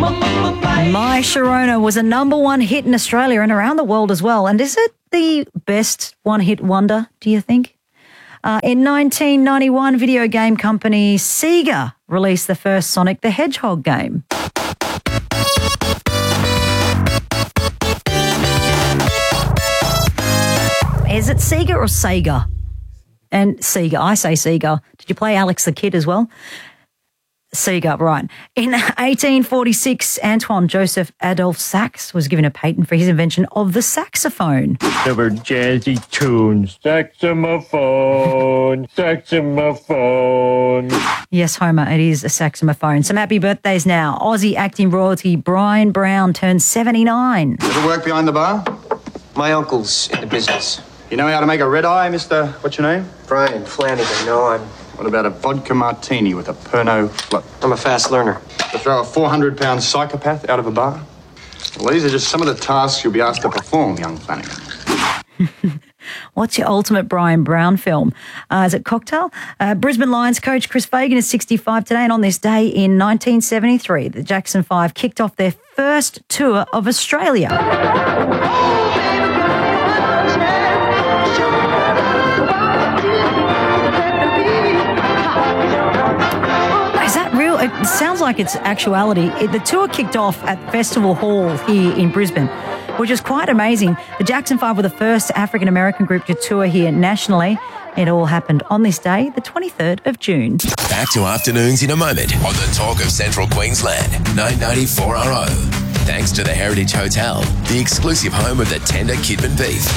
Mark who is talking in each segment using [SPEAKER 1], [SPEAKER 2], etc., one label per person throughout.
[SPEAKER 1] My Sharona was a number one hit in Australia and around the world as well. And is it the best one-hit wonder, do you think? In 1991, video game company Sega released the first Sonic the Hedgehog game. Is it Sega or Sega? And Sega, I say Sega. Did you play Alex the Kid as well? Sega, right. In 1846, Antoine Joseph Adolphe Sax was given a patent for his invention of the saxophone.
[SPEAKER 2] There were jazzy tunes. Saxophone, saxophone.
[SPEAKER 1] Yes, Homer, it is a saxophone. Some happy birthdays now. Aussie acting royalty Brian Brown turned 79.
[SPEAKER 3] Ever work behind the bar?
[SPEAKER 4] My uncle's in the business.
[SPEAKER 3] You know how to make a red-eye, Mr. What's your name?
[SPEAKER 4] Brian Flanagan. No, I'm...
[SPEAKER 3] What about a vodka martini with a Pernod flip?
[SPEAKER 4] I'm a fast learner.
[SPEAKER 3] To throw a 400-pound psychopath out of a bar? Well, these are just some of the tasks you'll be asked to perform, young Flanagan.
[SPEAKER 1] What's your ultimate Brian Brown film? Is it Cocktail? Brisbane Lions coach Chris Fagan is 65 today, and on this day in 1973, the Jackson 5 kicked off their first tour of Australia. Is that real? It sounds like it's actuality. The tour kicked off at Festival Hall here in Brisbane, which is quite amazing. The Jackson 5 were the first African-American group to tour here nationally. It all happened on this day, the 23rd of June.
[SPEAKER 5] Back to afternoons in a moment on the Talk of Central Queensland, 994RO. Thanks to the Heritage Hotel, the exclusive home of the tender Kidman beef.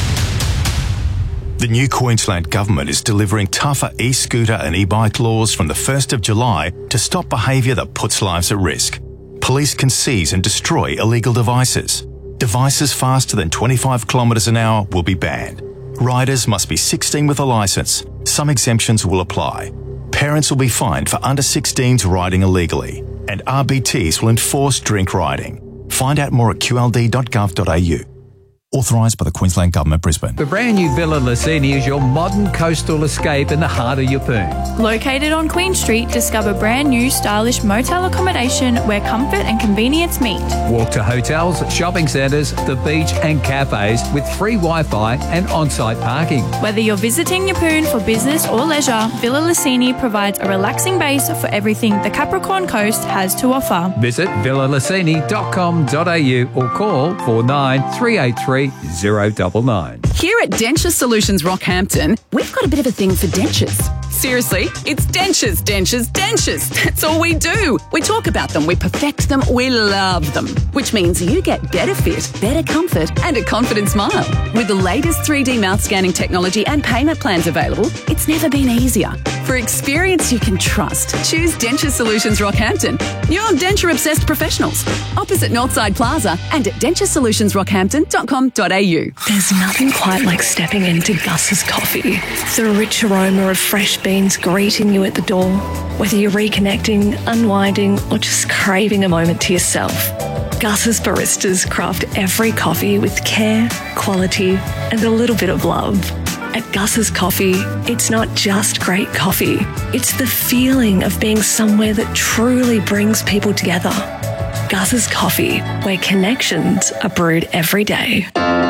[SPEAKER 6] The new Queensland Government is delivering tougher e-scooter and e-bike laws from the 1st of July to stop behaviour that puts lives at risk. Police can seize and destroy illegal devices. Devices faster than 25 kilometres an hour will be banned. Riders must be 16 with a licence. Some exemptions will apply. Parents will be fined for under 16s riding illegally. And RBTs will enforce drink riding. Find out more at qld.gov.au. Authorised by the Queensland Government, Brisbane.
[SPEAKER 7] The brand new Villa Lucini is your modern coastal escape in the heart of Yeppoon.
[SPEAKER 8] Located on Queen Street, discover brand new stylish motel accommodation where comfort and convenience meet.
[SPEAKER 7] Walk to hotels, shopping centres, the beach and cafes with free Wi-Fi and on-site parking.
[SPEAKER 8] Whether you're visiting Yeppoon for business or leisure, Villa Lucini provides a relaxing base for everything the Capricorn Coast has to offer.
[SPEAKER 7] Visit villalucini.com.au or call 49 383 099.
[SPEAKER 9] Here at Denture Solutions Rockhampton, we've got a bit of a thing for dentures. Seriously, it's dentures, dentures, dentures. That's all we do. We talk about them, we perfect them, we love them. Which means you get better fit, better comfort, and a confident smile. With the latest 3D mouth scanning technology and payment plans available, it's never been easier. For experience you can trust, choose Denture Solutions Rockhampton. Your denture-obsessed professionals. Opposite Northside Plaza and at denturesolutions.rockhampton.com.au.
[SPEAKER 10] There's nothing quite like stepping into Gus's coffee. The rich aroma of fresh beans greeting you at the door. Whether you're reconnecting, unwinding, or just craving a moment to yourself, Gus's baristas craft every coffee with care, quality, and a little bit of love. At Gus's Coffee, it's not just great coffee. It's the feeling of being somewhere that truly brings people together. Gus's Coffee, where connections are brewed every day.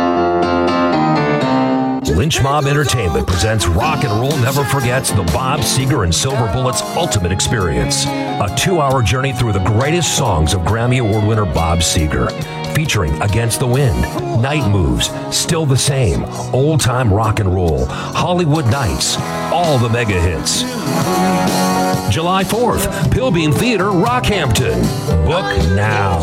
[SPEAKER 11] Lynch Mob Entertainment presents Rock and Roll Never Forgets the Bob Seger and Silver Bullets Ultimate Experience. A 2-hour journey through the greatest songs of Grammy Award winner Bob Seger. Featuring Against the Wind, Night Moves, Still the Same, Old Time Rock and Roll, Hollywood Nights, all the mega hits. July 4th, Pilbeam Theatre, Rockhampton. Book now.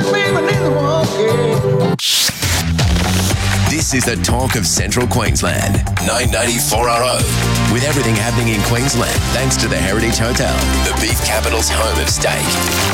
[SPEAKER 5] This is the Talk of Central Queensland, 994RO. With everything happening in Queensland, thanks to the Heritage Hotel, the beef capital's home of steak.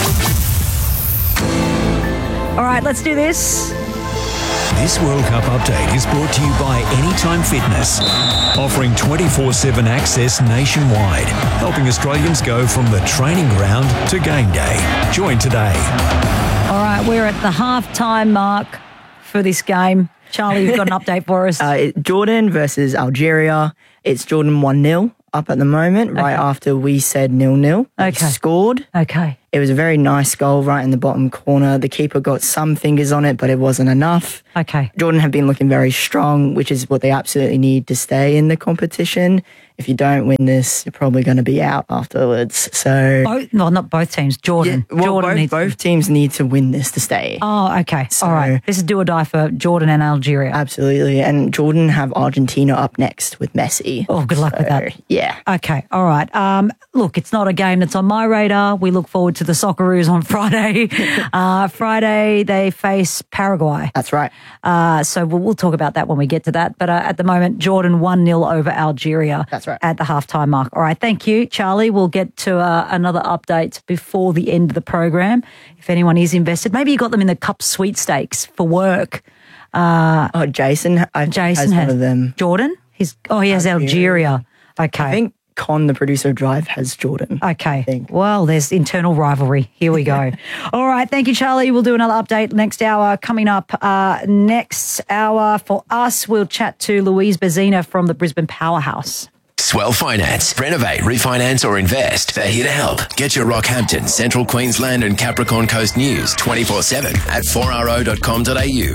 [SPEAKER 1] All right, let's do this.
[SPEAKER 12] This World Cup update is brought to you by Anytime Fitness, offering 24/7 access nationwide, helping Australians go from the training ground to game day. Join today.
[SPEAKER 1] All right, we're at the half-time mark for this game. Charlie, you've got an update for us.
[SPEAKER 13] Jordan versus Algeria. It's Jordan 1-0 up at the moment, right after we said 0-0.
[SPEAKER 1] Okay.
[SPEAKER 13] Scored.
[SPEAKER 1] Okay.
[SPEAKER 13] It was a very nice goal right in the bottom corner. The keeper got some fingers on it, but it wasn't enough.
[SPEAKER 1] Okay.
[SPEAKER 13] Jordan have been looking very strong, which is what they absolutely need to stay in the competition. If you don't win this, you're probably going to be out afterwards. So,
[SPEAKER 1] not both teams. Jordan.
[SPEAKER 13] Yeah, well,
[SPEAKER 1] Jordan
[SPEAKER 13] both teams need to win this to stay.
[SPEAKER 1] Oh, okay.
[SPEAKER 13] So,
[SPEAKER 1] all right. This is do or die for Jordan and Algeria.
[SPEAKER 13] Absolutely. And Jordan have Argentina up next with Messi.
[SPEAKER 1] Oh, good luck with that.
[SPEAKER 13] Yeah.
[SPEAKER 1] Okay. All right. Look, it's not a game that's on my radar. We look forward to the Socceroos on Friday. Friday, they face Paraguay.
[SPEAKER 13] That's right.
[SPEAKER 1] So we'll talk about that when we get to that. But at the moment, Jordan 1-0 over Algeria.
[SPEAKER 13] That's right.
[SPEAKER 1] At the halftime mark. All right. Thank you, Charlie. We'll get to another update before the end of the program. If anyone is invested, maybe you got them in the Cup sweepstakes for work.
[SPEAKER 13] Jason has one of them.
[SPEAKER 1] Jordan? He has Algeria. Okay.
[SPEAKER 13] I think Con, the producer of Drive, has Jordan.
[SPEAKER 1] Okay. Well, there's internal rivalry. Here we go. All right. Thank you, Charlie. We'll do another update next hour. Coming up next hour for us, we'll chat to Louise Bazina from the Brisbane Powerhouse.
[SPEAKER 5] Swell Finance. Renovate, refinance or invest. They're here to help. Get your Rockhampton, Central Queensland and Capricorn Coast news 24/7 at 4RO.com.au.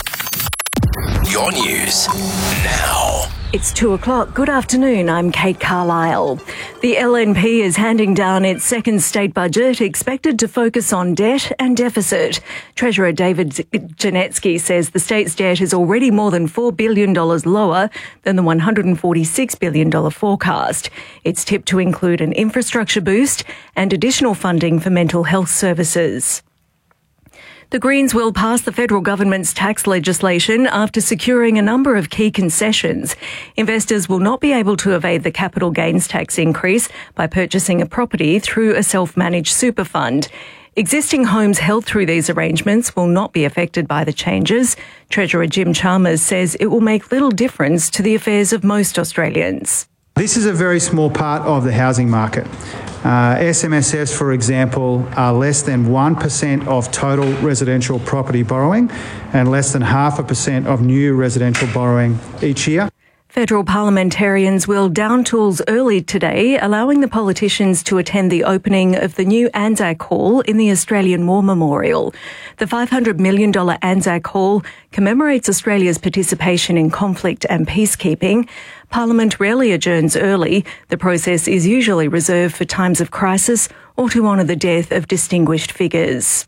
[SPEAKER 5] Your news now.
[SPEAKER 10] It's 2:00. Good afternoon. I'm Kate Carlisle. The LNP is handing down its second state budget, expected to focus on debt and deficit. Treasurer David Janetsky says the state's debt is already more than $4 billion lower than the $146 billion forecast. It's tipped to include an infrastructure boost and additional funding for mental health services. The Greens will pass the federal government's tax legislation after securing a number of key concessions. Investors will not be able to evade the capital gains tax increase by purchasing a property through a self-managed super fund. Existing homes held through these arrangements will not be affected by the changes. Treasurer Jim Chalmers says it will make little difference to the affairs of most Australians.
[SPEAKER 14] This is a very small part of the housing market. SMSFs, for example, are less than 1% of total residential property borrowing and less than 0.5% of new residential borrowing each year.
[SPEAKER 10] Federal parliamentarians will down tools early today, allowing the politicians to attend the opening of the new Anzac Hall in the Australian War Memorial. The $500 million Anzac Hall commemorates Australia's participation in conflict and peacekeeping. Parliament rarely adjourns early. The process is usually reserved for times of crisis or to honour the death of distinguished figures.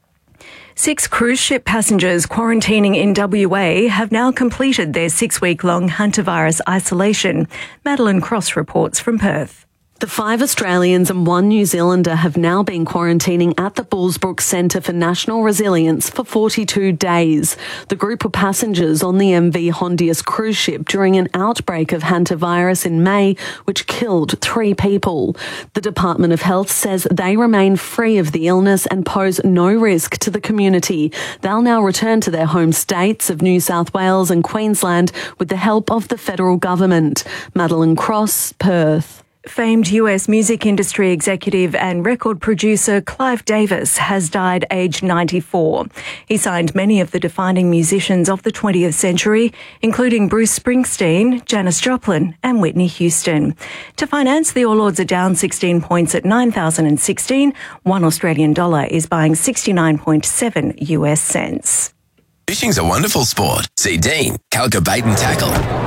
[SPEAKER 10] 6 cruise ship passengers quarantining in WA have now completed their 6-week-long hantavirus isolation. Madeline Cross reports from Perth.
[SPEAKER 15] The 5 Australians and 1 New Zealander have now been quarantining at the Bullsbrook Centre for National Resilience for 42 days. The group were passengers on the MV Hondius cruise ship during an outbreak of hantavirus in May, which killed 3 people. The Department of Health says they remain free of the illness and pose no risk to the community. They'll now return to their home states of New South Wales and Queensland with the help of the federal government. Madeline Cross, Perth.
[SPEAKER 10] Famed US music industry executive and record producer Clive Davis has died aged 94. He signed many of the defining musicians of the 20th century, including Bruce Springsteen, Janis Joplin and Whitney Houston. To finance, the All Ords are down 16 points at 9,016. $1 Australian dollar is buying 69.7 US cents.
[SPEAKER 5] Fishing's a wonderful sport. See Dean, Calca Bait and Tackle.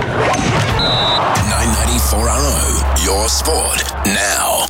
[SPEAKER 5] 994RO. Your sport now.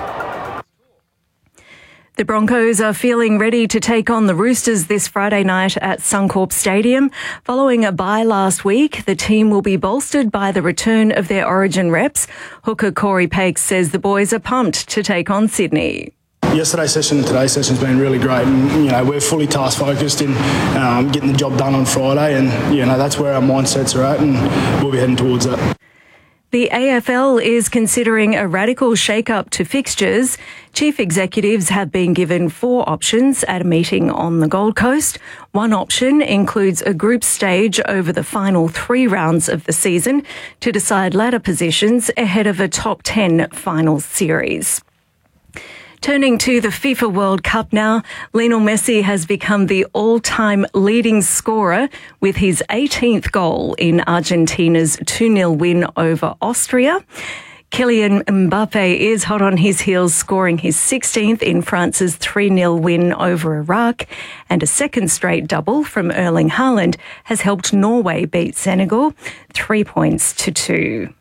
[SPEAKER 10] The Broncos are feeling ready to take on the Roosters this Friday night at Suncorp Stadium. Following a bye last week, the team will be bolstered by the return of their Origin reps. Hooker Corey Pakes says the boys are pumped to take on Sydney.
[SPEAKER 16] Yesterday's session and today's session has been really great, and we're fully task focused in getting the job done on Friday, and that's where our mindsets are at, and we'll be heading towards that.
[SPEAKER 10] The AFL is considering a radical shake-up to fixtures. Chief executives have been given 4 options at a meeting on the Gold Coast. One option includes a group stage over the final 3 rounds of the season to decide ladder positions ahead of a top 10 final series. Turning to the FIFA World Cup now, Lionel Messi has become the all-time leading scorer with his 18th goal in Argentina's 2-0 win over Austria.
[SPEAKER 17] Kylian Mbappe is hot on his heels, scoring his 16th in France's 3-0 win over Iraq, and a second straight double from Erling Haaland has helped Norway beat Senegal 3-2.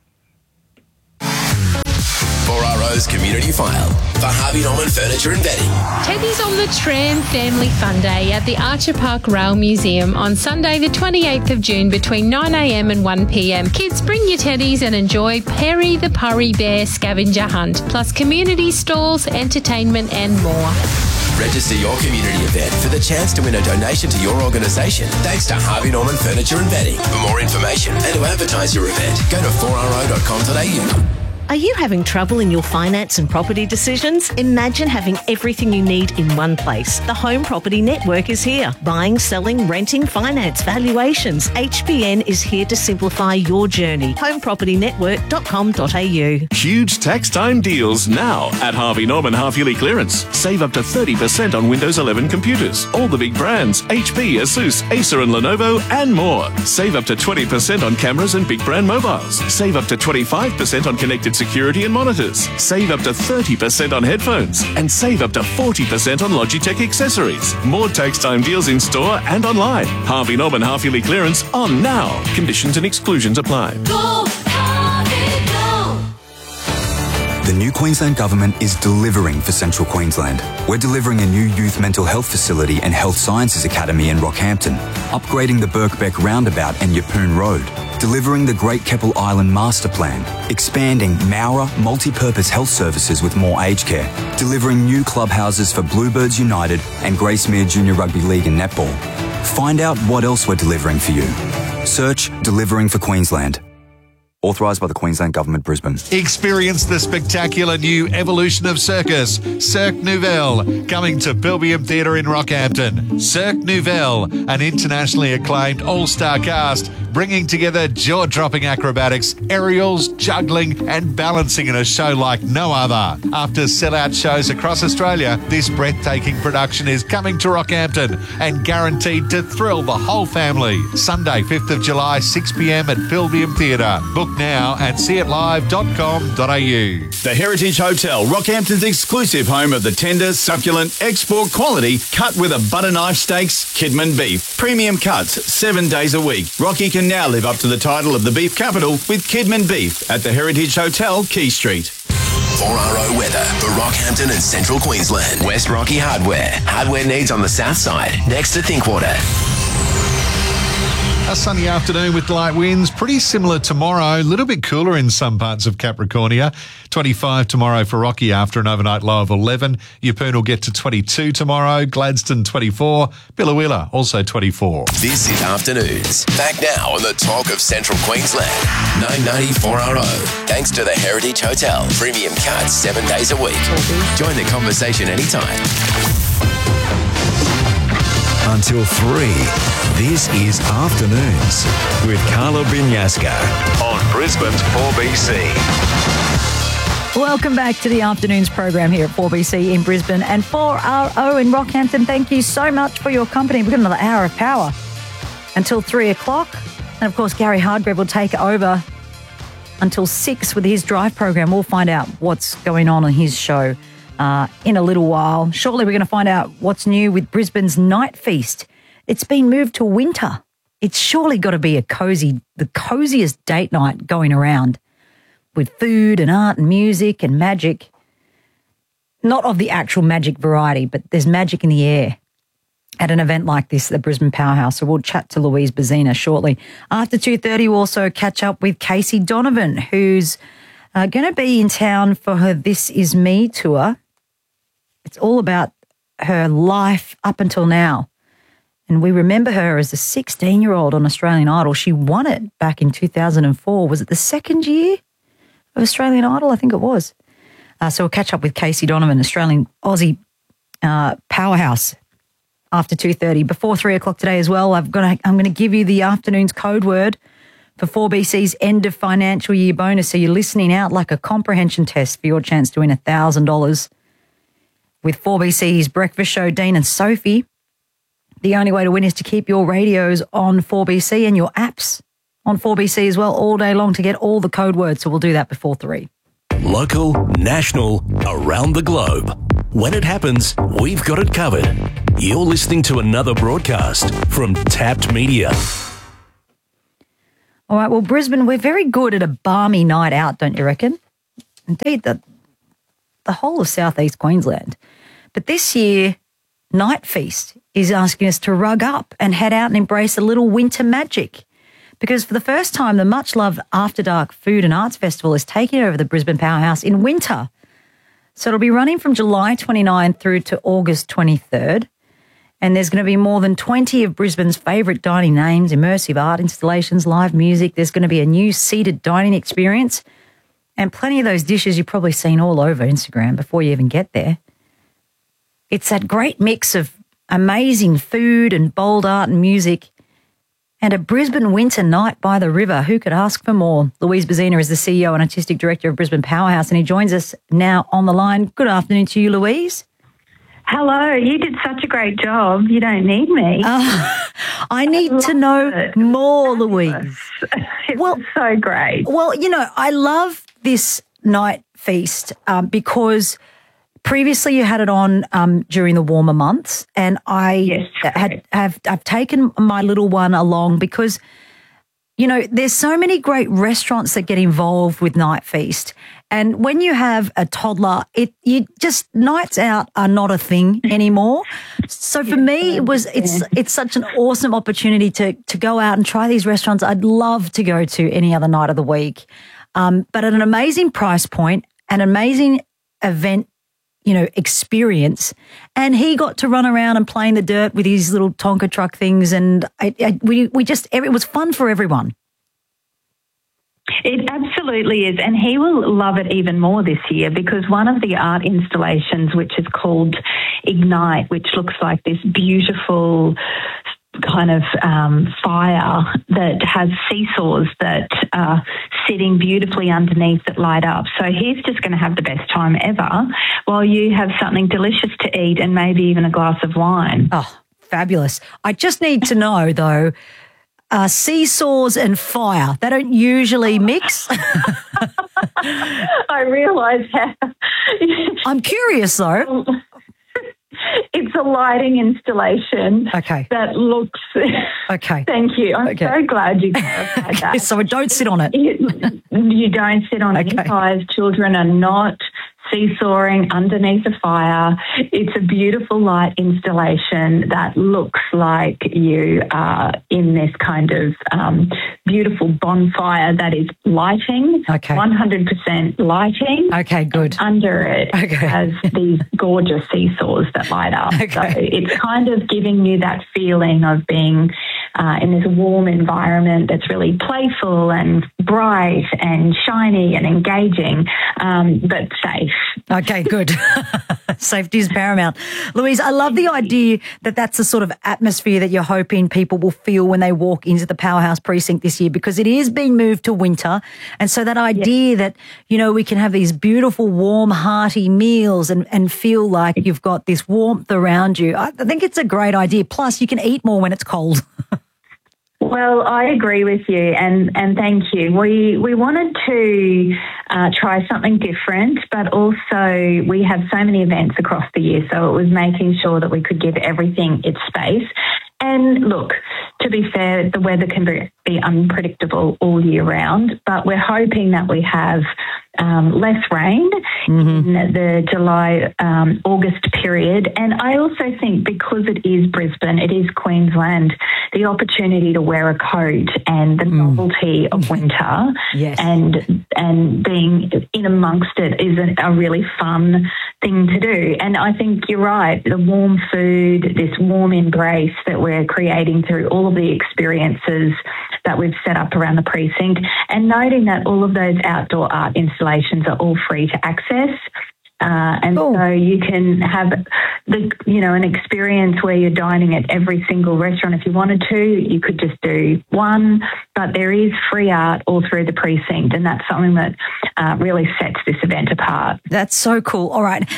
[SPEAKER 5] 4RO's Community File for Harvey Norman Furniture and Bedding.
[SPEAKER 18] Teddy's on the Tram Family Fun Day at the Archer Park Rail Museum on Sunday the 28th of June between 9am and 1pm. Kids, bring your teddies and enjoy Perry the Purry Bear scavenger hunt, plus community stalls, entertainment and more.
[SPEAKER 5] Register your community event for the chance to win a donation to your organisation thanks to Harvey Norman Furniture and Bedding. For more information and to advertise your event, go to 4ro.com.au.
[SPEAKER 19] Are you having trouble in your finance and property decisions? Imagine having everything you need in one place. The Home Property Network is here. Buying, selling, renting, finance, valuations. HPN is here to simplify your journey. homepropertynetwork.com.au.
[SPEAKER 20] Huge tax time deals now at Harvey Norman half-yearly clearance. Save up to 30% on Windows 11 computers. All the big brands, HP, Asus, Acer and Lenovo and more. Save up to 20% on cameras and big brand mobiles. Save up to 25% on connected security and monitors. Save up to 30% on headphones. And save up to 40% on Logitech accessories. More tax time deals in store and online. Harvey Norman half-yearly clearance on now. Conditions and exclusions apply.
[SPEAKER 21] Go, Harvey, go! The new Queensland Government is delivering for Central Queensland. We're delivering a new youth mental health facility and health sciences academy in Rockhampton, upgrading the Birkbeck Roundabout and Yeppoon Road, delivering the Great Keppel Island Master Plan, expanding Mowra multi-purpose health services with more aged care, delivering new clubhouses for Bluebirds United and Gracemere Junior Rugby League and Netball. Find out what else we're delivering for you. Search Delivering for Queensland. Authorised by the Queensland Government, Brisbane.
[SPEAKER 22] Experience the spectacular new evolution of circus, Cirque Nouvelle, coming to Pilbeam Theatre in Rockhampton. Cirque Nouvelle, an internationally acclaimed all-star cast, bringing together jaw-dropping acrobatics, aerials, juggling and balancing in a show like no other. After sellout shows across Australia, this breathtaking production is coming to Rockhampton and guaranteed to thrill the whole family. Sunday, 5th of July, 6pm at Pilbeam Theatre. Book now at seeitlive.com.au.
[SPEAKER 23] The Heritage Hotel, Rockhampton's exclusive home of the tender, succulent, export quality, cut with a butter knife steaks, Kidman beef. Premium cuts, 7 days a week. Rocky can now live up to the title of the beef capital with Kidman beef at the Heritage Hotel, Key Street.
[SPEAKER 5] 4RO weather for Rockhampton and Central Queensland. West Rocky Hardware. Hardware needs on the south side, next to Thinkwater.
[SPEAKER 22] A sunny afternoon with light winds, pretty similar tomorrow, a little bit cooler in some parts of Capricornia. 25 tomorrow for Rocky after an overnight low of 11. Yeppoon will get to 22 tomorrow, Gladstone 24, Billawheeler also 24.
[SPEAKER 5] This is Afternoons. Back now on the talk of Central Queensland. 990 4RO. Thanks to the Heritage Hotel. Premium cuts 7 days a week. Join the conversation anytime.
[SPEAKER 12] Until 3, this is Afternoons with Carla Binyaska on Brisbane's 4BC.
[SPEAKER 1] Welcome back to the Afternoons program here at 4BC in Brisbane and 4RO in Rockhampton. Thank you so much for your company. We've got another hour of power until 3 o'clock. And, of course, Gary Hardgrave will take over until 6 with his drive program. We'll find out what's going on his show in a little while. Shortly, we're going to find out what's new with Brisbane's Night Feast. It's been moved to winter. It's surely got to be the coziest date night going around with food and art and music and magic. Not of the actual magic variety, but there's magic in the air at an event like this at the Brisbane Powerhouse. So we'll chat to Louise Bazina shortly. After 2:30, we'll also catch up with Casey Donovan, who's going to be in town for her This Is Me tour. It's all about her life up until now. And we remember her as a 16-year-old on Australian Idol. She won it back in 2004. Was it the second year of Australian Idol? I think it was. So we'll catch up with Casey Donovan, Australian Aussie powerhouse, after 2:30. Before 3 o'clock today as well, I'm going to give you the afternoon's code word for 4BC's end of financial year bonus. So you're listening out like a comprehension test for your chance to win $1,000. With 4BC's breakfast show, Dean and Sophie, the only way to win is to keep your radios on 4BC and your apps on 4BC as well all day long to get all the code words. So we'll do that before 3.
[SPEAKER 12] Local, national, around the globe. When it happens, we've got it covered. You're listening to another broadcast from Tapped Media.
[SPEAKER 1] All right, well, Brisbane, we're very good at a balmy night out, don't you reckon? Indeed, the whole of southeast Queensland. But this year, Night Feast is asking us to rug up and head out and embrace a little winter magic. Because for the first time, the much-loved After Dark Food and Arts Festival is taking over the Brisbane Powerhouse in winter. So it'll be running from July 29 through to August 23rd. And there's going to be more than 20 of Brisbane's favourite dining names, immersive art installations, live music. There's going to be a new seated dining experience and plenty of those dishes you've probably seen all over Instagram before you even get there. It's that great mix of amazing food and bold art and music and a Brisbane winter night by the river. Who could ask for more? Louise Bazina is the CEO and Artistic Director of Brisbane Powerhouse, and he joins us now on the line. Good afternoon to you, Louise.
[SPEAKER 2] Hello, you did such a great job. You don't need me.
[SPEAKER 1] I need to know more, Louise.
[SPEAKER 2] It was so great.
[SPEAKER 1] Well, you know, I love this Night Feast because previously you had it on during the warmer months, and I've taken my little one along because, you know, there's so many great restaurants that get involved with Night Feast. And when you have a toddler, nights out are not a thing anymore. So for me, it's such an awesome opportunity to go out and try these restaurants I'd love to go to any other night of the week. But at an amazing price point, an amazing event, you know, experience. And he got to run around and play in the dirt with his little Tonka truck things. And it was fun for everyone.
[SPEAKER 2] It absolutely is, and he will love it even more this year because one of the art installations, which is called Ignite, which looks like this beautiful kind of fire that has seesaws that are sitting beautifully underneath that light up. So he's just going to have the best time ever while you have something delicious to eat and maybe even a glass of wine.
[SPEAKER 1] Oh, fabulous. I just need to know, though, seesaws and fire, they don't usually mix.
[SPEAKER 2] I realise how.
[SPEAKER 1] I'm curious, though.
[SPEAKER 2] It's a lighting installation that looks...
[SPEAKER 1] Okay.
[SPEAKER 2] Thank you. I'm so glad you clarified that.
[SPEAKER 1] So don't sit on it.
[SPEAKER 2] You don't sit on any fires. Children are not seesawing underneath a fire. It's a beautiful light installation that looks like you are in this kind of beautiful bonfire that is lighting, 100% lighting.
[SPEAKER 1] Okay, good.
[SPEAKER 2] Under it has these gorgeous seesaws that light up. So it's kind of giving you that feeling of being in this warm environment that's really playful and bright and shiny and engaging, but safe.
[SPEAKER 1] Okay, good. Safety is paramount. Louise, I love the idea that that's the sort of atmosphere that you're hoping people will feel when they walk into the Powerhouse precinct this year, because it is being moved to winter. And so that idea that, you know, we can have these beautiful, warm, hearty meals and feel like you've got this warmth around you. I think it's a great idea. Plus, you can eat more when it's cold.
[SPEAKER 2] Well, I agree with you, and thank you. We wanted to try something different, but also we have so many events across the year, so it was making sure that we could give everything its space. And look, to be fair, the weather can be unpredictable all year round, but we're hoping that we have less rain in the July, August period. And I also think because it is Brisbane, it is Queensland, the opportunity to wear a coat and the novelty of winter and being in amongst it is a really fun thing to do. And I think you're right, the warm food, this warm embrace that we're creating through all of the experiences that we've set up around the precinct, and noting that all of those outdoor art installations are all free to access. So you can have an experience where you're dining at every single restaurant. If you wanted to, you could just do one, but there is free art all through the precinct, and that's something that really sets this event apart.
[SPEAKER 1] That's so cool. All right.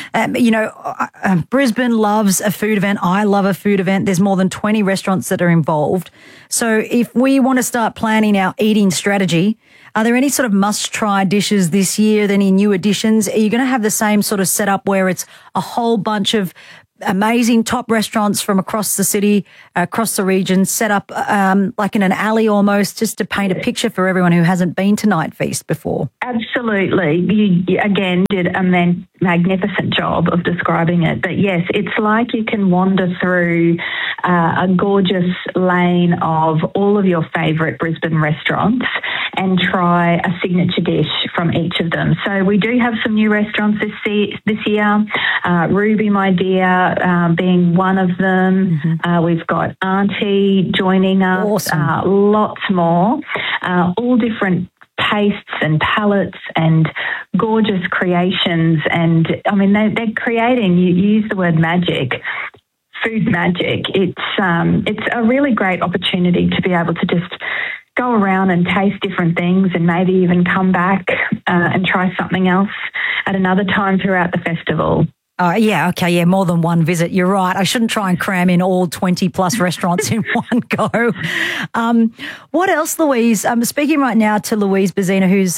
[SPEAKER 1] Brisbane loves a food event. I love a food event. There's more than 20 restaurants that are involved. So if we want to start planning our eating strategy, Are there any sort of must-try dishes this year, any new additions? Are you going to have the same sort of setup where it's a whole bunch of amazing top restaurants from across the city, across the region, set up like in an alley almost, just to paint a picture for everyone who hasn't been to Night Feast before?
[SPEAKER 2] Absolutely. You again did a magnificent job of describing it. But yes, it's like you can wander through a gorgeous lane of all of your favourite Brisbane restaurants and try a signature dish from each of them. So we do have some new restaurants this year. Ruby, my dear, being one of them. We've got Auntie joining us. Awesome. Lots more. All different tastes and palettes and gorgeous creations. And I mean, they're creating, you use the word magic, food magic. It's a really great opportunity to be able to just go around and taste different things and maybe even come back and try something else at another time throughout the festival.
[SPEAKER 1] Yeah, more than one visit. You're right. I shouldn't try and cram in all 20 plus restaurants in one go. What else, Louise? I'm speaking right now to Louise Bazina, who's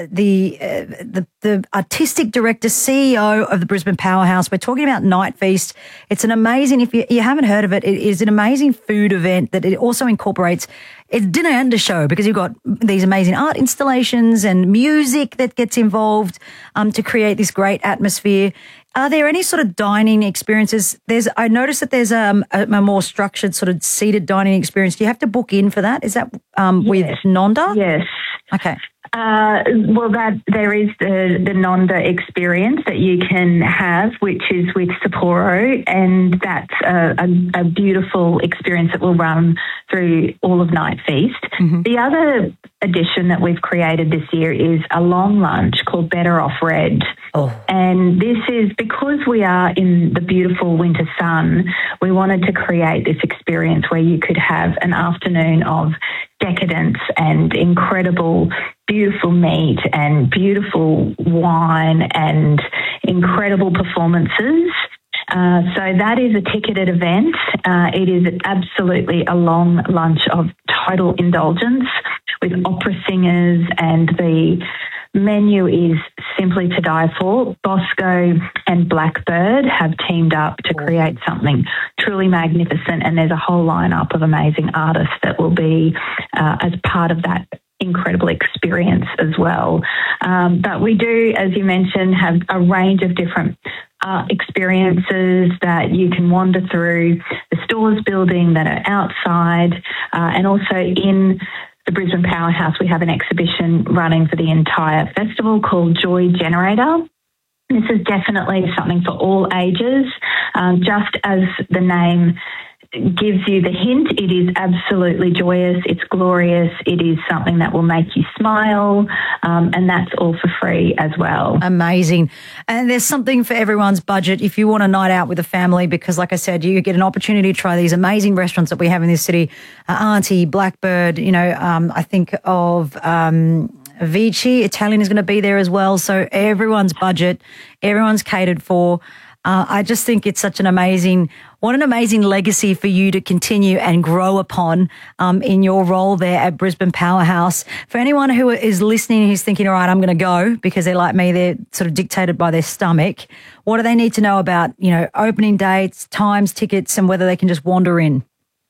[SPEAKER 1] the artistic director, CEO of the Brisbane Powerhouse. We're talking about Night Feast. It's an amazing, if you haven't heard of it, it is an amazing food event that it also incorporates. It's dinner and a show because you've got these amazing art installations and music that gets involved to create this great atmosphere. Are there any sort of dining experiences? I noticed that there's a more structured sort of seated dining experience. Do you have to book in for that? Is that with Nonda?
[SPEAKER 2] Yes.
[SPEAKER 1] Okay.
[SPEAKER 2] Well, there is the Nonda experience that you can have, which is with Sapporo, and that's a beautiful experience that will run through all of Night Feast. Mm-hmm. The other addition that we've created this year is a long lunch called Better Off Red. Oh. And this is because we are in the beautiful winter sun, we wanted to create this experience where you could have an afternoon of decadence and incredible, beautiful meat and beautiful wine and incredible performances. So that is a ticketed event. It is absolutely a long lunch of total indulgence with opera singers, and the menu is simply to die for. Bosco and Blackbird have teamed up to create something truly magnificent, and there's a whole lineup of amazing artists that will be as part of that incredible experience as well. But we do, as you mentioned, have a range of different experiences that you can wander through the stores building that are outside, and also in the Brisbane Powerhouse we have an exhibition running for the entire festival called Joy Generator. This is definitely something for all ages. Just as the name gives you the hint, it is absolutely joyous, it's glorious, it is something that will make you smile, and that's all for free as well.
[SPEAKER 1] Amazing. And there's something for everyone's budget if you want a night out with a family, because like I said, you get an opportunity to try these amazing restaurants that we have in this city, Auntie, Blackbird, I think of Vici, Italian is going to be there as well, so everyone's budget, everyone's catered for. I just think it's such an amazing legacy for you to continue and grow upon in your role there at Brisbane Powerhouse. For anyone who is listening who's thinking, all right, I'm going to go because they're like me, they're sort of dictated by their stomach. What do they need to know about, opening dates, times, tickets, and whether they can just wander in?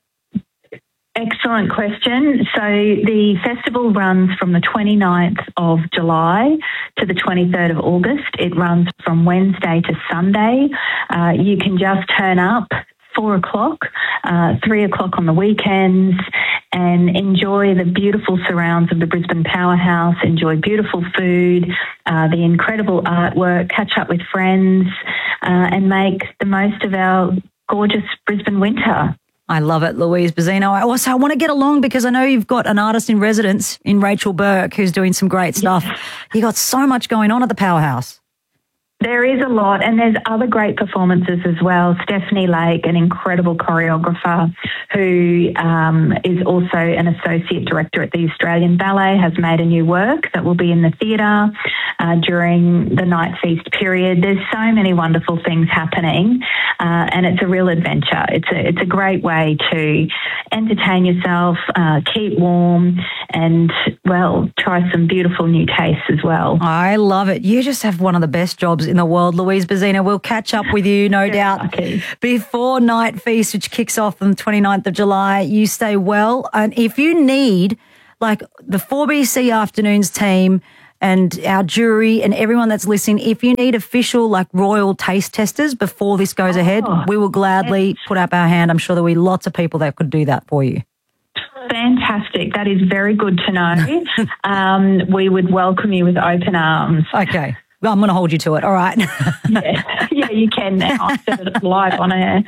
[SPEAKER 2] Excellent question. So the festival runs from the 29th of July to the 23rd of August. It runs from Wednesday to Sunday. You can just turn up 4 o'clock, 3 o'clock on the weekends, and enjoy the beautiful surrounds of the Brisbane Powerhouse, enjoy beautiful food, the incredible artwork, catch up with friends, and make the most of our gorgeous Brisbane winter.
[SPEAKER 1] I love it, Louise Bazina. I want to get along because I know you've got an artist in residence in Rachel Burke who's doing some great stuff. You got so much going on at the Powerhouse.
[SPEAKER 2] There is a lot, and there's other great performances as well. Stephanie Lake, an incredible choreographer who is also an associate director at the Australian Ballet, has made a new work that will be in the theatre during the Night Feast period. There's so many wonderful things happening, and it's a real adventure. It's a great way to entertain yourself, keep warm, and, well, try some beautiful new tastes as well.
[SPEAKER 1] I love it. You just have one of the best jobs in the world, Louise Bazina. We'll catch up with you, no doubt, before Night Feast, which kicks off on the 29th of July. You stay well. And if you need, like, the 4BC Afternoons team and our jury and everyone that's listening, if you need official, like, royal taste testers before this goes ahead, we will gladly put up our hand. I'm sure there'll be lots of people that could do that for you.
[SPEAKER 2] Fantastic. That is very good to know. We would welcome you with open arms.
[SPEAKER 1] Okay. Well, I'm going to hold you to it. All right.
[SPEAKER 2] Yeah, you can now. I've said it live on air.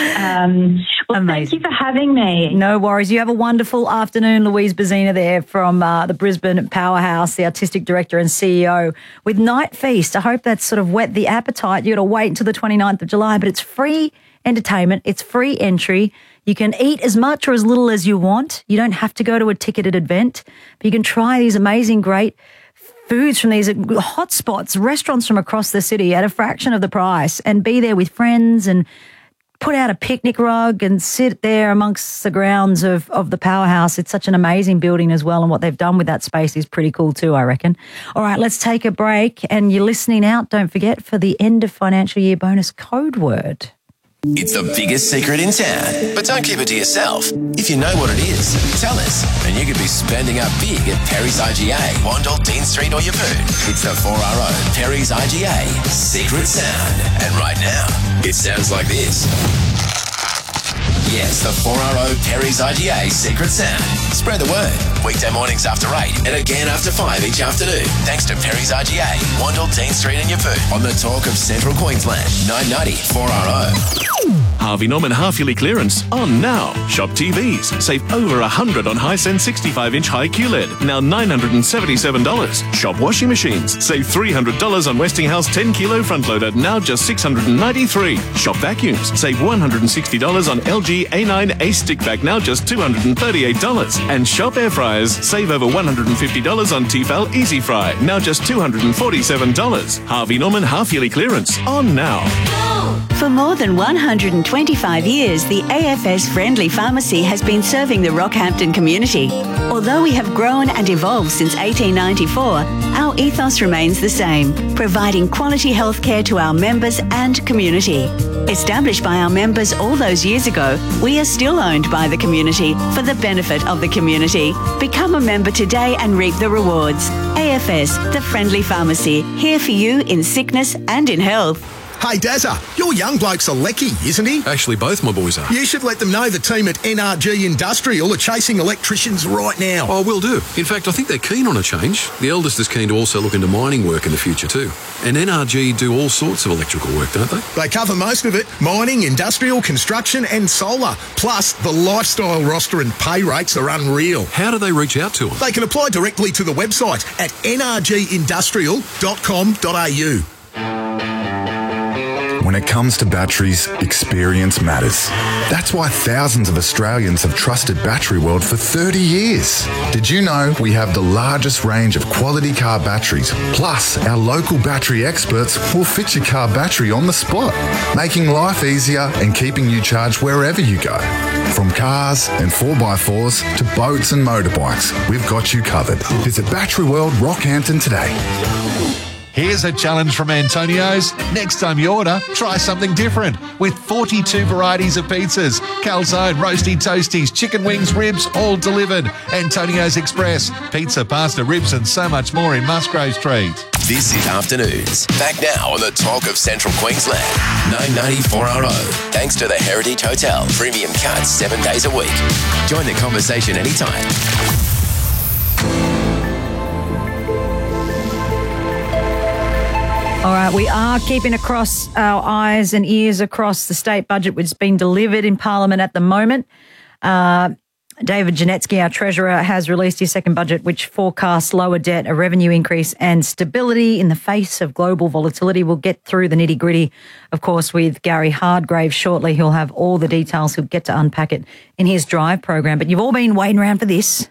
[SPEAKER 2] Thank you for having me.
[SPEAKER 1] No worries. You have a wonderful afternoon, Louise Bazina there from the Brisbane Powerhouse, the Artistic Director and CEO with Night Feast. I hope that's sort of whet the appetite. You've got to wait until the 29th of July, but it's free entertainment. It's free entry. You can eat as much or as little as you want. You don't have to go to a ticketed event, but you can try these amazing, great foods from these hot spots, restaurants from across the city at a fraction of the price, and be there with friends and put out a picnic rug and sit there amongst the grounds of the Powerhouse. It's such an amazing building as well, and what they've done with that space is pretty cool too, I reckon. All right, let's take a break, and you're listening out, don't forget, for the end of financial year bonus code word.
[SPEAKER 5] It's the biggest secret in town, but don't keep it to yourself. If you know what it is, tell us, and you could be spending up big at Perry's IGA, Wandle, Dean Street or Yeppoon. It's the 4RO Perry's IGA Secret Sound. And right now, it sounds like this. Yes, the 4RO Perry's IGA Secret Sound. Spread the word. Weekday mornings after 8 and again after 5 each afternoon. Thanks to Perry's IGA, Wandle, Dean Street and Yeppoon. On the talk of Central Queensland, 990 4RO.
[SPEAKER 20] Harvey Norman half-yearly clearance on now. Shop TVs. Save over $100 on Hisense 65-inch high QLED. Now $977. Shop washing machines. Save $300 on Westinghouse 10-kilo front loader. Now just $693. Shop vacuums. Save $160 on LG A9 Ace stick vac. Now just $238. And shop air fryers. Save over $150 on Tefal Easy Fry. Now just $247. Harvey Norman half-yearly clearance on now.
[SPEAKER 3] For more than 125 years, the AFS Friendly Pharmacy has been serving the Rockhampton community. Although we have grown and evolved since 1894, our ethos remains the same, providing quality healthcare to our members and community. Established by our members all those years ago, we are still owned by the community for the benefit of the community. Become a member today and reap the rewards. AFS, the Friendly Pharmacy, here for you in sickness and in health.
[SPEAKER 4] Hey Dazza, your young bloke's a lecky, isn't he?
[SPEAKER 6] Actually, both my boys are.
[SPEAKER 4] You should let them know the team at NRG Industrial are chasing electricians right now.
[SPEAKER 6] Oh, will do. In fact, I think they're keen on a change. The eldest is keen to also look into mining work in the future too. And NRG do all sorts of electrical work, don't they?
[SPEAKER 4] They cover most of it. Mining, industrial, construction and solar. Plus, the lifestyle roster and pay rates are unreal.
[SPEAKER 6] How do they reach out to them?
[SPEAKER 4] They can apply directly to the website at nrgindustrial.com.au.
[SPEAKER 24] When it comes to batteries, experience matters. That's why thousands of Australians have trusted Battery World for 30 years. Did you know we have the largest range of quality car batteries? Plus, our local battery experts will fit your car battery on the spot, making life easier and keeping you charged wherever you go. From cars and 4x4s to boats and motorbikes, we've got you covered. Visit Battery World Rockhampton today.
[SPEAKER 22] Here's a challenge from Antonio's. Next time you order, try something different with 42 varieties of pizzas, calzone, roasty toasties, chicken wings, ribs, all delivered. Antonio's Express, pizza, pasta, ribs and so much more in Musgrave Street.
[SPEAKER 5] This is Afternoons. Back now on the talk of Central Queensland. 990 4RO. Thanks to the Heritage Hotel. Premium cuts 7 days a week. Join the conversation anytime.
[SPEAKER 1] All right, we are keeping across our eyes and ears across the state budget, which has been delivered in Parliament at the moment. David Janetsky, our Treasurer, has released his second budget, which forecasts lower debt, a revenue increase and stability in the face of global volatility. We'll get through the nitty-gritty, of course, with Gary Hardgrave shortly. He'll have all the details. He'll get to unpack it in his Drive program. But you've all been waiting around for this.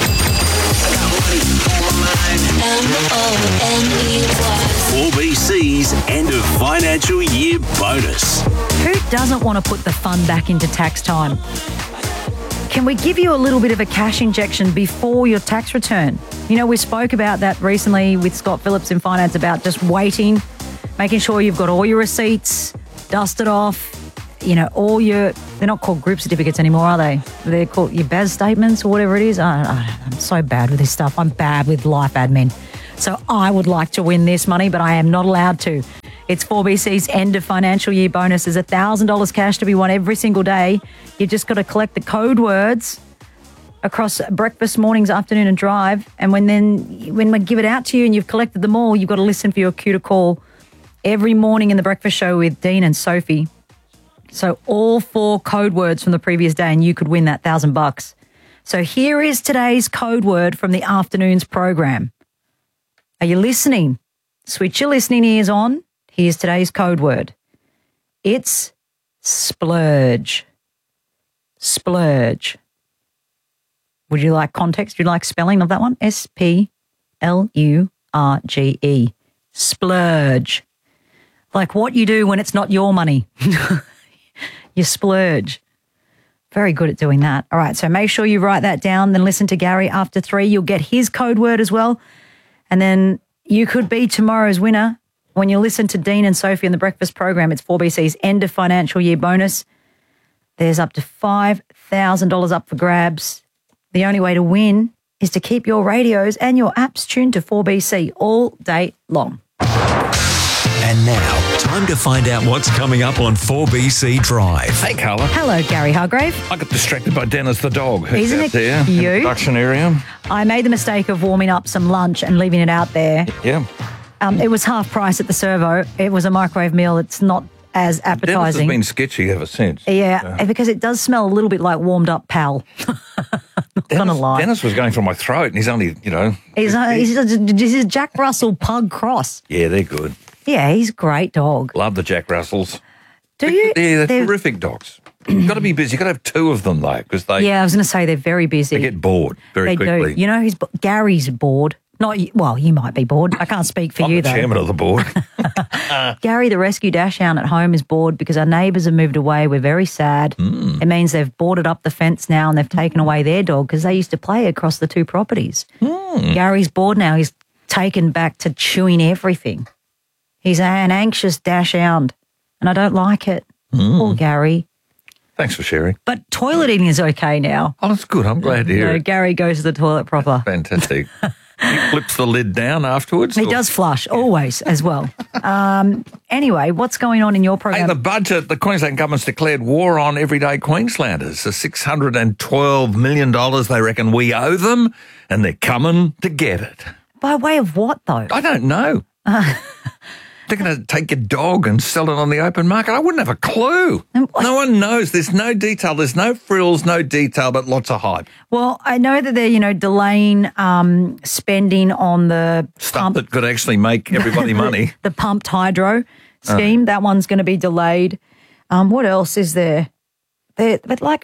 [SPEAKER 25] 4BC's end of financial year bonus.
[SPEAKER 1] Who doesn't want to put the fun back into tax time? can we give you a little bit of a cash injection before your tax return? You know, we spoke about that recently with Scott Phillips in finance about just waiting, making sure you've got all your receipts dusted off, you know, they're not called group certificates anymore, are they? They're called your BAS statements or whatever it is. I'm so bad with this stuff. I'm bad with life admin. So I would like to win this money, but I am not allowed to. It's 4BC's end of financial year bonus. There's $1,000 cash to be won every single day. You've just got to collect the code words across breakfast, mornings, afternoon and drive. And when we give it out to you and you've collected them all, you've got to listen for your cue to call every morning in the breakfast show with Dean and Sophie. So all 4 code words from the previous day and you could win that $1,000. So here is today's code word from the afternoon's program. Are you listening? Switch your listening ears on. Here's today's code word. It's splurge. Splurge. Would you like context? Would you like spelling of that one? S-P-L-U-R-G-E. Splurge. Like what you do when it's not your money. You splurge. Very good at doing that. All right, so make sure you write that down, then listen to Gary after 3. You'll get his code word as well. And then you could be tomorrow's winner when you listen to Dean and Sophie in the breakfast program. It's 4BC's end of financial year bonus. There's up to $5,000 up for grabs. The only way to win is to keep your radios and your apps tuned to 4BC all day long.
[SPEAKER 12] And now, time to find out what's coming up on 4BC Drive.
[SPEAKER 7] Hey, Carla.
[SPEAKER 1] Hello, Gary Hargrave.
[SPEAKER 7] I got distracted by Dennis the dog. Who's
[SPEAKER 1] Isn't
[SPEAKER 7] out
[SPEAKER 1] it
[SPEAKER 7] there in
[SPEAKER 1] cute?
[SPEAKER 7] the production area.
[SPEAKER 1] I made the mistake of warming up some lunch and leaving it out there.
[SPEAKER 7] Yeah.
[SPEAKER 1] It was half price at the servo. It was a microwave meal. It's not as
[SPEAKER 7] Dennis
[SPEAKER 1] appetising.
[SPEAKER 7] has been sketchy ever since.
[SPEAKER 1] Yeah, because it does smell a little bit like warmed up pal. Not going to lie.
[SPEAKER 7] Dennis was going through my throat and he's only,
[SPEAKER 1] He's a Jack Russell pug cross.
[SPEAKER 7] Yeah, they're good.
[SPEAKER 1] Yeah, he's a great dog.
[SPEAKER 7] Love the Jack Russells.
[SPEAKER 1] Do you?
[SPEAKER 7] Yeah, they're terrific dogs. You've got to be busy. You've got to have 2 of them, though, because
[SPEAKER 1] Yeah, I was going to say they're very busy.
[SPEAKER 7] they get bored very quickly.
[SPEAKER 1] Do. You know, Gary's bored. Not well, you might be bored. I can't speak for
[SPEAKER 7] I'm
[SPEAKER 1] you,
[SPEAKER 7] the
[SPEAKER 1] though.
[SPEAKER 7] chairman of the board.
[SPEAKER 1] Gary, the rescue dachshund at home, is bored because our neighbours have moved away. We're very sad. It means they've boarded up the fence now and they've taken away their dog because they used to play across the 2 properties. Gary's bored now. He's taken back to chewing everything. He's an anxious dachshund and I don't like it. Poor Gary.
[SPEAKER 7] Thanks for sharing.
[SPEAKER 1] But toileting is okay now.
[SPEAKER 7] Oh, that's good. I'm glad to hear it.
[SPEAKER 1] Gary goes to the toilet proper.
[SPEAKER 7] Fantastic. He flips the lid down afterwards?
[SPEAKER 1] He does flush, always, as well. Anyway, what's going on in your program?
[SPEAKER 7] Hey, the budget, the Queensland government's declared war on everyday Queenslanders. The $612 million they reckon we owe them, and they're coming to get it.
[SPEAKER 1] By way of what, though?
[SPEAKER 7] I don't know. They're going to take your dog and sell it on the open market. I wouldn't have a clue. No one knows. There's no detail. There's no frills, no detail, but lots of hype.
[SPEAKER 1] Well, I know that they're, delaying spending on the
[SPEAKER 7] Stuff that could actually make everybody money.
[SPEAKER 1] The pumped hydro scheme. That one's going to be delayed. What else is there? The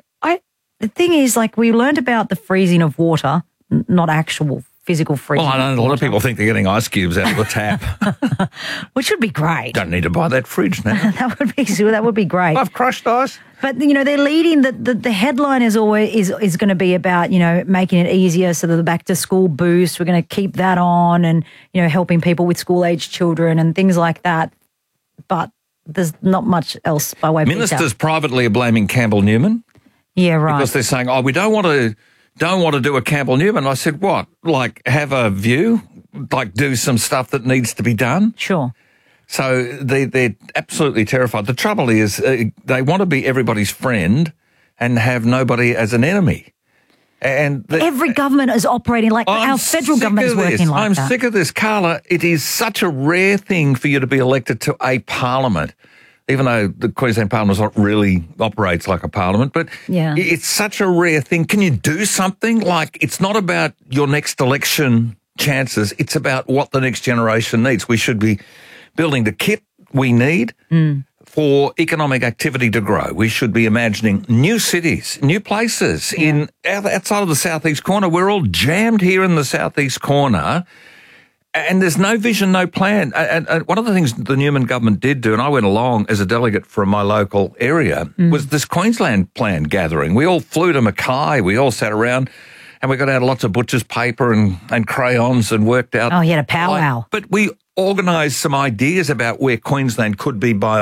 [SPEAKER 1] thing is, we learned about the freezing of water, not actual physical freezing.
[SPEAKER 7] Well, I know a lot of people think they're getting ice cubes out of the tap.
[SPEAKER 1] Which would be great.
[SPEAKER 7] Don't need to buy that fridge now.
[SPEAKER 1] that would be great.
[SPEAKER 7] I've crushed ice.
[SPEAKER 1] But they're leading the headline is always is going to be about making it easier, so the back to school boost. We're going to keep that on, and helping people with school age children and things like that. But there's not much else by way of
[SPEAKER 7] Ministers
[SPEAKER 1] detail.
[SPEAKER 7] privately are blaming Campbell Newman.
[SPEAKER 1] Yeah, right.
[SPEAKER 7] Because they're saying, we don't want to do a Campbell Newman. I said, what? Have a view? Do some stuff that needs to be done?
[SPEAKER 1] Sure.
[SPEAKER 7] So they're absolutely terrified. The trouble is they want to be everybody's friend and have nobody as an enemy. And
[SPEAKER 1] every government is operating our federal government is working like
[SPEAKER 7] I'm
[SPEAKER 1] that.
[SPEAKER 7] I'm sick of this, Carla. It is such a rare thing for you to be elected to a parliament, even though the Queensland Parliament really operates like a parliament. But it's such a rare thing. Can you do something? It's not about your next election chances. It's about what the next generation needs. We should be building the kit we need for economic activity to grow. We should be imagining new cities, new places outside of the southeast corner. We're all jammed here in the southeast corner. And there's no vision, no plan. And one of the things the Newman government did do, and I went along as a delegate from my local area, was this Queensland plan gathering. We all flew to Mackay. We all sat around and we got out lots of butcher's paper and crayons and worked out.
[SPEAKER 1] Oh, you had a powwow.
[SPEAKER 7] But we organised some ideas about where Queensland could be by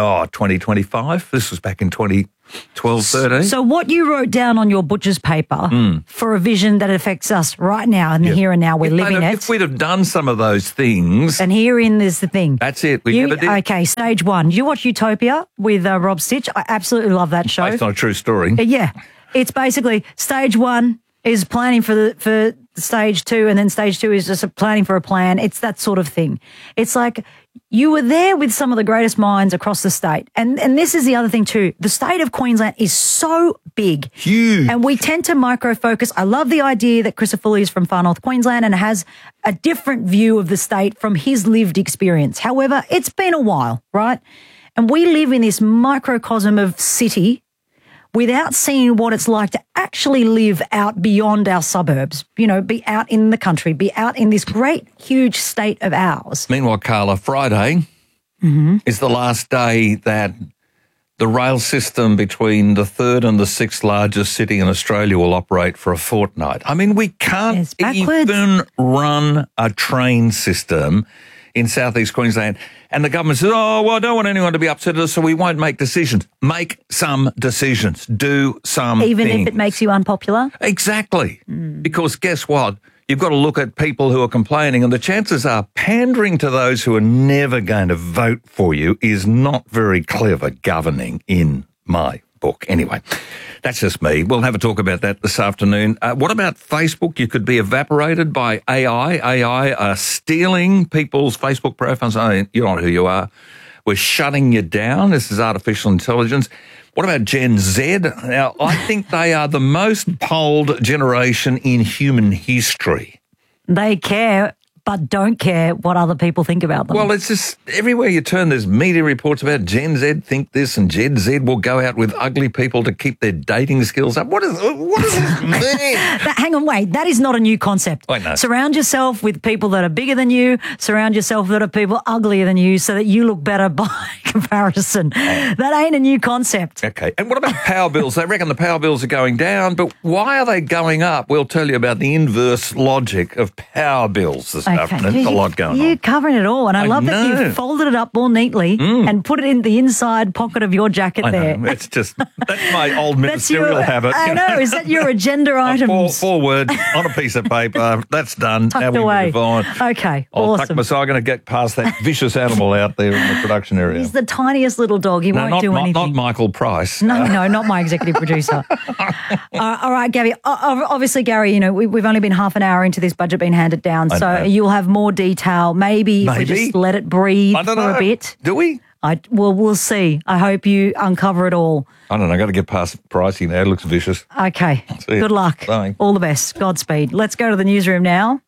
[SPEAKER 7] 2025. This was back in 2012-13.
[SPEAKER 1] So what you wrote down on your butcher's paper for a vision that affects us right now and the here and now, we're living it.
[SPEAKER 7] If we'd have done some of those things.
[SPEAKER 1] And herein is the thing.
[SPEAKER 7] That's it. We never did.
[SPEAKER 1] Okay, stage one. Did you watch Utopia with Rob Stitch? I absolutely love that show.
[SPEAKER 7] Based on a true story.
[SPEAKER 1] Yeah. It's basically stage one is planning for stage two, and then stage two is just planning for a plan. It's that sort of thing. It's like you were there with some of the greatest minds across the state. And this is the other thing too. The state of Queensland is so big.
[SPEAKER 7] Huge.
[SPEAKER 1] And we tend to micro-focus. I love the idea that Chris Foley is from far north Queensland and has a different view of the state from his lived experience. However, it's been a while, right? And we live in this microcosm of city without seeing what it's like to actually live out beyond our suburbs, be out in the country, be out in this great, huge state of ours.
[SPEAKER 7] Meanwhile, Carla, Friday is the last day that the rail system between the third and the sixth largest city in Australia will operate for a fortnight. I mean, we can't even run a train system in southeast Queensland. And the government says, oh, well, I don't want anyone to be upset at us, so we won't make decisions. Make some decisions. Do something.
[SPEAKER 1] Even if it makes you unpopular?
[SPEAKER 7] Exactly. Because guess what? You've got to look at people who are complaining, and the chances are pandering to those who are never going to vote for you is not very clever governing in my book. Anyway, that's just me. We'll have a talk about that this afternoon. What about Facebook? You could be evaporated by AI. AI are stealing people's Facebook profiles. Oh, you don't know who you are. We're shutting you down. This is artificial intelligence. What about Gen Z? Now, I think they are the most polled generation in human history.
[SPEAKER 1] They care, but don't care what other people think about them.
[SPEAKER 7] Well, it's just everywhere you turn, there's media reports about Gen Z think this and Gen Z will go out with ugly people to keep their dating skills up. What does this mean?
[SPEAKER 1] Hang on, wait. That is not a new concept.
[SPEAKER 7] I know.
[SPEAKER 1] Surround yourself with people that are bigger than you. Surround yourself with people uglier than you so that you look better by comparison. That ain't a new concept.
[SPEAKER 7] Okay. And what about power bills? They reckon the power bills are going down, but why are they going up? We'll tell you about the inverse logic of power bills this afternoon. There's a lot going on.
[SPEAKER 1] You're covering it all, and I love that you folded it up more neatly and put it in the inside pocket of your jacket there.
[SPEAKER 7] It's just, that's my old ministerial habit.
[SPEAKER 1] I know. Is that your agenda items?
[SPEAKER 7] Four words on a piece of paper. That's done.
[SPEAKER 1] Tucked
[SPEAKER 7] now we
[SPEAKER 1] away.
[SPEAKER 7] move on.
[SPEAKER 1] Okay,
[SPEAKER 7] I'll
[SPEAKER 1] awesome.
[SPEAKER 7] tuck myself. I'm going to get past that vicious animal out there in the production area.
[SPEAKER 1] He's the tiniest little dog. He won't do anything.
[SPEAKER 7] Not Michael Price.
[SPEAKER 1] No, not my executive producer. All right, Gary. Obviously, Gary, we've only been half an hour into this budget being handed down, so you'll have more detail. Maybe if we just let it breathe for a bit.
[SPEAKER 7] Do we?
[SPEAKER 1] Well, we'll see. I hope you uncover it all.
[SPEAKER 7] I don't know. I've got to get past pricing now. It looks vicious.
[SPEAKER 1] Okay. Good luck.
[SPEAKER 7] Bye.
[SPEAKER 1] All the best. Godspeed. Let's go to the newsroom now.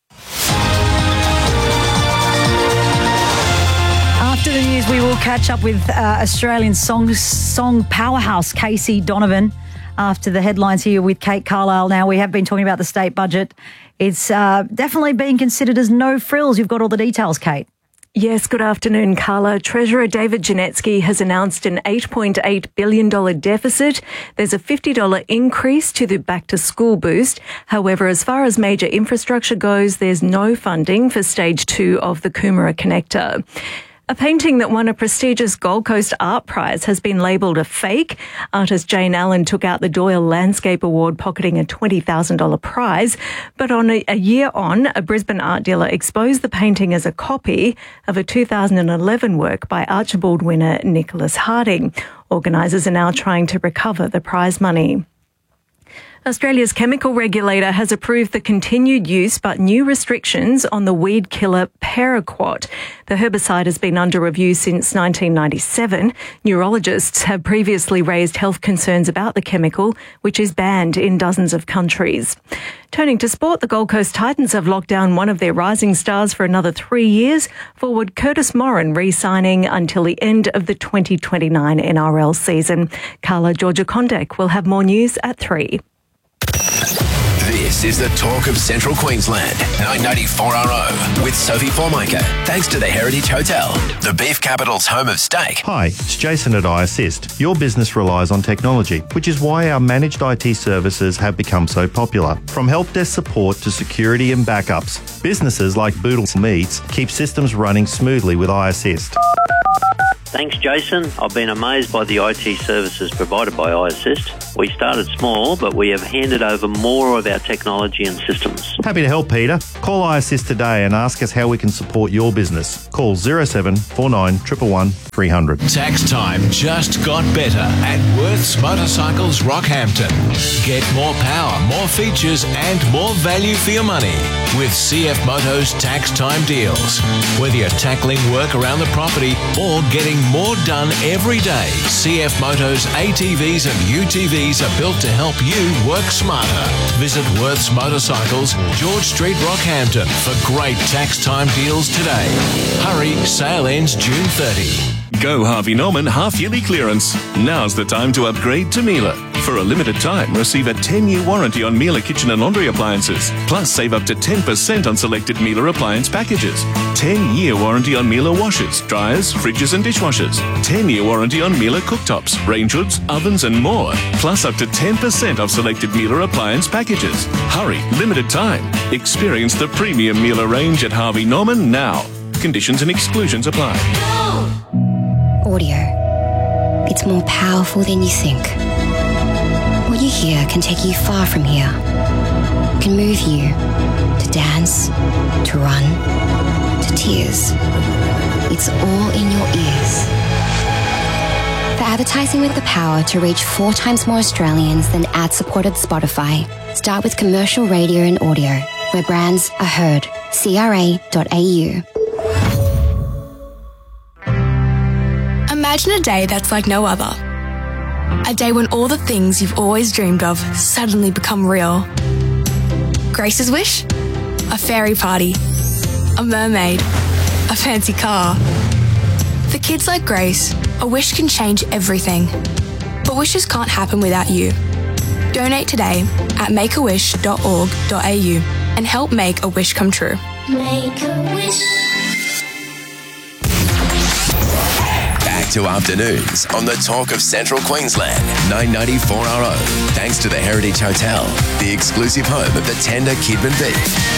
[SPEAKER 1] After the news, we will catch up with Australian song powerhouse Casey Donovan after the headlines here with Kate Carlisle. Now, we have been talking about the state budget. It's definitely being considered as no frills. You've got all the details, Kate.
[SPEAKER 17] Yes, good afternoon, Carla. Treasurer David Janetsky has announced an $8.8 billion deficit. There's a $50 increase to the back-to-school boost. However, as far as major infrastructure goes, there's no funding for Stage 2 of the Coomera Connector. A painting that won a prestigious Gold Coast Art Prize has been labelled a fake. Artist Jane Allen took out the Doyle Landscape Award, pocketing a $20,000 prize. But a year on, a Brisbane art dealer exposed the painting as a copy of a 2011 work by Archibald winner Nicholas Harding. Organisers are now trying to recover the prize money. Australia's chemical regulator has approved the continued use but new restrictions on the weed killer paraquat. The herbicide has been under review since 1997. Neurologists have previously raised health concerns about the chemical, which is banned in dozens of countries. Turning to sport, the Gold Coast Titans have locked down one of their rising stars for another 3 years. Forward Curtis Moran re-signing until the end of the 2029 NRL season. Carla Georgia Condek will have more news at 3.
[SPEAKER 5] This This is the talk of Central Queensland. 994RO with Sophie Formica. Thanks to the Heritage Hotel, the beef capital's home of steak.
[SPEAKER 8] Hi, it's Jason at iAssist. Your business relies on technology, which is why our managed IT services have become so popular. From help desk support to security and backups, businesses like Boodle Meats keep systems running smoothly with iAssist.
[SPEAKER 9] Thanks, Jason. I've been amazed by the IT services provided by iAssist. We started small, but we have handed over more of our technology and systems.
[SPEAKER 8] Happy to help, Peter. Call iAssist today and ask us how we can support your business. Call 0749 111 300.
[SPEAKER 11] Tax time just got better at Worth's Motorcycles Rockhampton. Get more power, more features and more value for your money with CF Motos tax time deals. Whether you're tackling work around the property or getting more done every day, CF Motos ATVs and UTVs are built to help you work smarter. Visit Worth's Motorcycles, George Street, Rockhampton for great tax time deals today. Hurry, sale ends June 30.
[SPEAKER 20] Go Harvey Norman half-yearly clearance. Now's the time to upgrade to Miele. For a limited time, receive a 10-year warranty on Miele kitchen and laundry appliances. Plus, save up to 10% on selected Miele appliance packages. 10-year warranty on Miele washers, dryers, fridges and dishwashers. 10-year warranty on Miele cooktops, range hoods, ovens and more. Plus, up to 10% off selected Miele appliance packages. Hurry, limited time. Experience the premium Miele range at Harvey Norman now. Conditions and exclusions apply.
[SPEAKER 13] Audio. It's more powerful than you think. What you hear can take you far from here. It can move you to dance, to run, to tears. It's all in your ears. For advertising with the power to reach 4 times more Australians than ad-supported Spotify, start with commercial radio and audio, where brands are heard. CRA.au.
[SPEAKER 14] Imagine a day that's like no other. A day when all the things you've always dreamed of suddenly become real. Grace's wish? A fairy party. A mermaid. A fancy car. For kids like Grace, a wish can change everything. But wishes can't happen without you. Donate today at makeawish.org.au and help make a wish come true.
[SPEAKER 26] Make a wish.
[SPEAKER 5] Back to afternoons on the talk of Central Queensland. 994RO. Thanks to the Heritage Hotel, the exclusive home of the tender Kidman beef.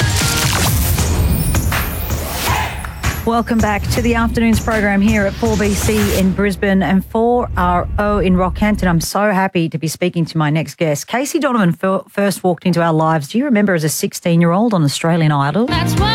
[SPEAKER 1] Welcome back to the afternoons program here at 4BC in Brisbane and 4RO in Rockhampton. I'm so happy to be speaking to my next guest. Casey Donovan first walked into our lives, do you remember, as a 16-year-old on Australian Idol?
[SPEAKER 26] That's what